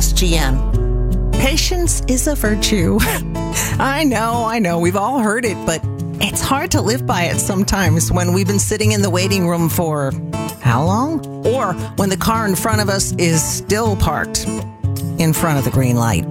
SGN. Patience is a virtue. I know. We've all heard it, but it's hard to live by it sometimes when we've been sitting in the waiting room for how long? Or when the car in front of us is still parked in front of the green light.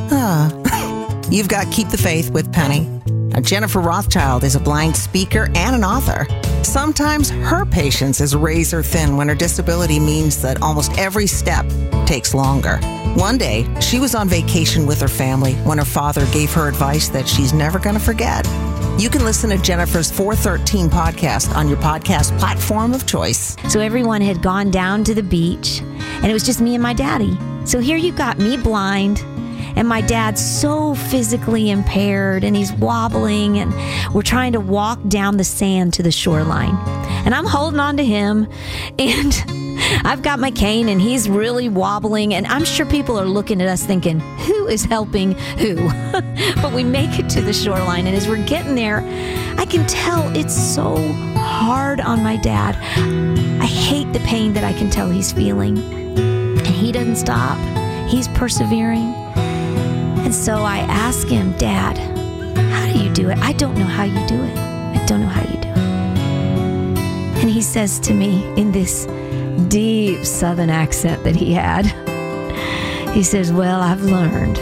You've got Keep the Faith with Penny. Now, Jennifer Rothschild is a blind speaker and an author. Sometimes her patience is razor thin when her disability means that almost every step takes longer. One day, she was on vacation with her family when her father gave her advice that she's never going to forget. You can listen to Jennifer's 413 podcast on your podcast platform of choice. So everyone had gone down to the beach, and it was just me and my daddy. So here you got me blind, and my dad's so physically impaired, and he's wobbling, and we're trying to walk down the sand to the shoreline. And I'm holding on to him, and I've got my cane, and he's really wobbling, and I'm sure people are looking at us thinking, who is helping who? But we make it to the shoreline, and as we're getting there, I can tell it's so hard on my dad. I hate the pain that I can tell he's feeling, and he doesn't stop. He's persevering. And so I ask him, Dad, how do you do it? I don't know how you do it. I don't know how you do it. And he says to me in this deep Southern accent that he had, he says, well, I've learned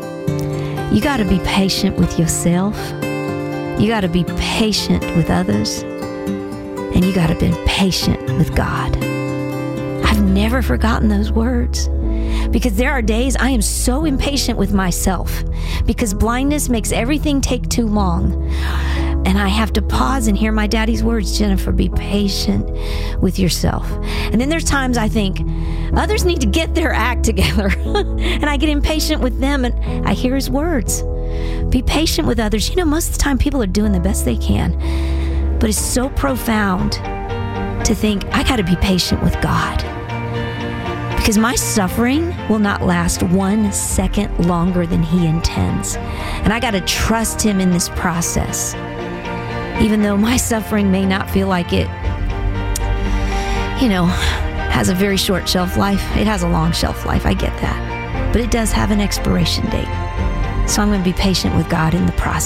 you got to be patient with yourself. You got to be patient with others. And you got to be patient with God. I've never forgotten those words. Because there are days I am so impatient with myself because blindness makes everything take too long. And I have to pause and hear my daddy's words, Jennifer, be patient with yourself. And then there's times I think others need to get their act together. And I get impatient with them and I hear his words. Be patient with others. You know, most of the time people are doing the best they can. But it's so profound to think I got to be patient with God. Because my suffering will not last 1 second longer than he intends. And I got to trust him in this process. Even though my suffering may not feel like it, has a very short shelf life. It has a long shelf life. I get that. But it does have an expiration date. So I'm going to be patient with God in the process.